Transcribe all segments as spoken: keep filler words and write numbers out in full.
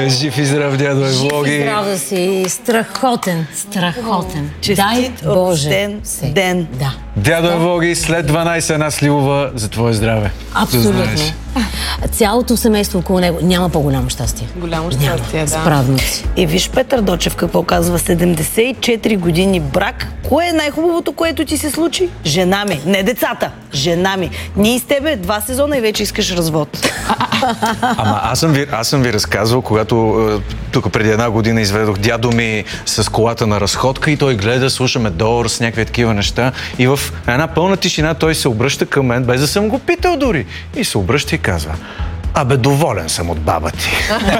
Е, жив и здрав, дядо е влоги. Жив и здрав да си. Страхотен, страхотен. Честит рожден ден. Да. Дядо е влоги, след дванайсет една сливова за твое здраве. Абсолютно. Цялото семейство около него няма по-голямо щастие. Голямо щастие, да. С правнуци. И виж Петър Дочев какво казва. седемдесет и четири години брак. Кое е най-хубавото, което ти се случи? Жена ми. Не децата. Жена ми. Ние с тебе два сезона и вече искаш развод. Ама аз съм ви, аз съм ви разказвал, когато е, тук преди една година изведох дядо ми с колата на разходка и той гледа, слушаме Дор с някакви такива неща и в една пълна тишина той се обръща към мен, без да съм го питал дори. И се обръща и казва: абе, доволен съм от баба ти.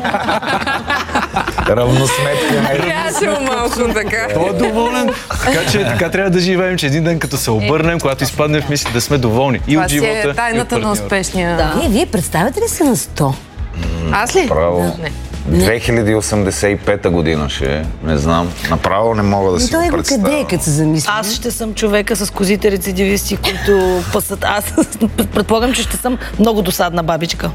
Равносметка. Трябваше малко така. Той е доволен. Така че така трябва да живеем, че един ден като се обърнем, когато изпаднем в мисли, да сме доволни и Това от си живота, е тайната на успешния. Да. Вие, вие представяте ли се на сто? Аз ли? Право. Не. две хиляди осемдесет и пета година ще е. Не знам. Направо не мога да си Той го е представя. къде, като се замисля? Аз ще съм човека с козите рецидивисти, които пасат. Аз предполагам, че ще съм много досадна бабичка.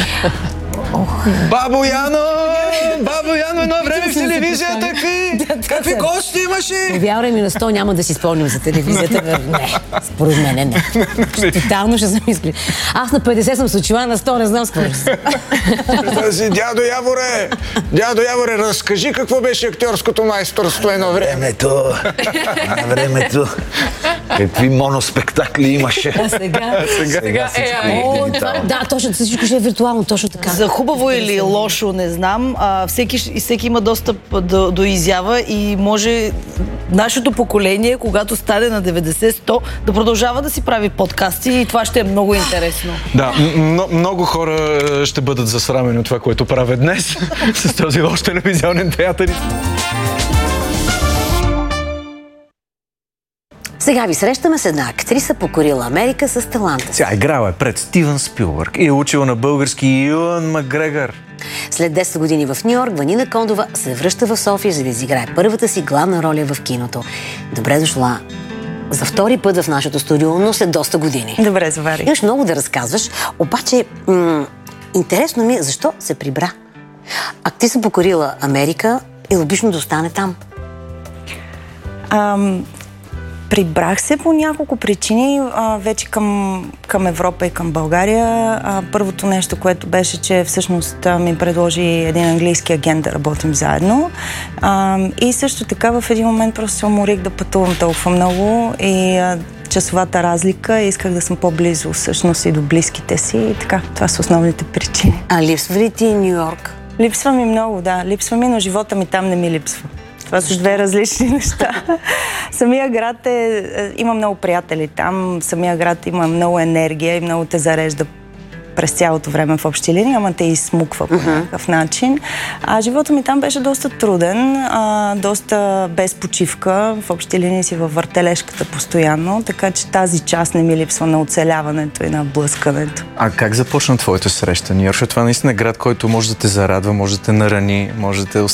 Бабо Яно! Бабо Яно, едно време в телевизията, какви, какви гости имаше? Повярвай ми, на сто няма да си спомням за телевизията. Не, според мен не. Тотално ще замисли. Аз на петдесет съм с очила, на сто не знам с какво ще се. Си, дядо Яворе! Дядо Яворе, разкажи какво беше актьорското майсторство едно време. Времето. На времето. Какви моноспектакли имаше. А сега? Сега всичко е О, това, дигитално. да, точно, всичко ще е виртуално, точно така. За хубаво или лошо, не знам. А, всеки, всеки има достъп до, до изява и може нашето поколение, когато стане на деветдесет сто, да продължава да си прави подкасти и това ще е много интересно. Да, м- много хора ще бъдат засрамени от това, което правя днес с този лош телевизионен театър. Сега ви срещаме с една актриса, покорила Америка с таланта си. Тя играла е пред Стивън Спилбърг и е учила на български Юан Макгрегор. След десет години в Ню-Йорк, Ванина Кондова се връща в София, за да изиграе първата си главна роля в киното. Добре дошла за втори път в нашето студио, но след доста години. Добре, завари. Имаш много да разказваш, обаче м- интересно ми е защо се прибра. А ти си покорила Америка и логично да остане там. Ам, прибрах се по няколко причини а, вече към, към Европа и към България. А, първото нещо, което беше, че всъщност а, ми предложи един английски агент да работим заедно. А, и също така в един момент просто се уморих да пътувам толкова много и а, часовата разлика и исках да съм по-близо всъщност и до близките си и така. Това са основните причини. А липсва ли ти Ню-Йорк? Липсва ми много, да. Липсва ми, но живота ми там не ми липсва. Това са две различни неща. Самия град е... Има много приятели там. Самия град има много енергия и много те зарежда през цялото време в общи линии, ама те изсмуква по някакъв начин. А живота ми там беше доста труден, а, доста без почивка. В общи линии си във въртележката постоянно, така че тази част не ми липсва на оцеляването и на блъскането. А как започна твоята среща? Ню-Йорк, това наистина е град, който може да те зарадва, може да те нарани, може да те